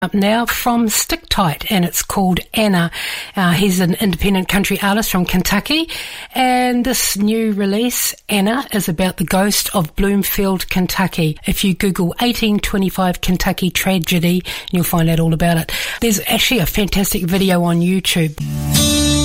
Up now from Stick Tight, and it's called Anna. He's an independent country artist from Kentucky, and this new release, Anna, is about the ghost of Bloomfield, Kentucky. If you Google 1825 Kentucky tragedy, you'll find out all about it. There's actually a fantastic video on YouTube.